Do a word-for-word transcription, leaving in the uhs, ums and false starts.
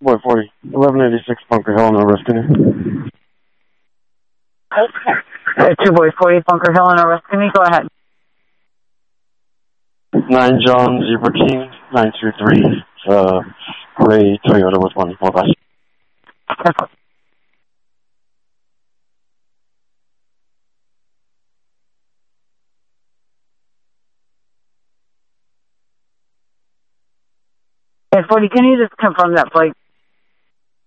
boy forty. eleven eighty-six Bunker Hill, no rescue. Okay. two boy forty, Bunker Hill, no rescue. Go ahead. nine John Zebra King, nine two three, uh, gray Toyota with one more bus. forty, can you just confirm that flight?